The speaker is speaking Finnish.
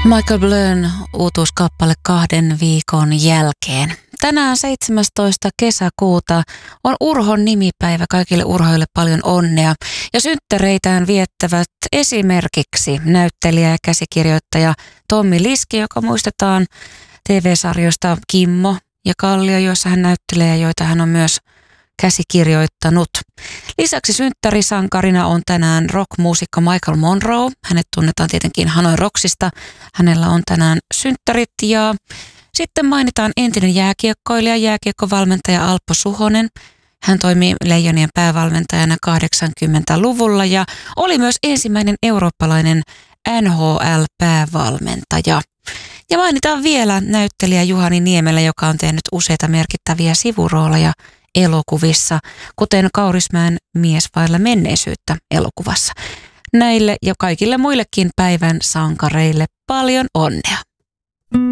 Michael Blön uutuuskappale 2 viikon jälkeen. Tänään 17. kesäkuuta on Urhon nimipäivä. Kaikille urhoille paljon onnea. Ja synttäreitään viettävät esimerkiksi näyttelijä ja käsikirjoittaja Tommi Liski, joka muistetaan TV-sarjoista Kimmo ja Kallio, joissa hän näyttelee ja joita hän on myös käsikirjoittanut. Lisäksi synttärisankarina on tänään rockmuusikko Michael Monroe. Hänet tunnetaan tietenkin Hanoi Rocksista. Hänellä on tänään synttärit ja sitten mainitaan entinen jääkiekkoilija, jääkiekkovalmentaja Alpo Suhonen. Hän toimi Leijonien päävalmentajana 80-luvulla ja oli myös ensimmäinen eurooppalainen NHL-päävalmentaja. Ja mainitaan vielä näyttelijä Juhani Niemelä, joka on tehnyt useita merkittäviä sivurooleja elokuvissa, kuten Kaurismäen Mies vailla menneisyyttä elokuvassa. Näille ja kaikille muillekin päivän sankareille paljon onnea.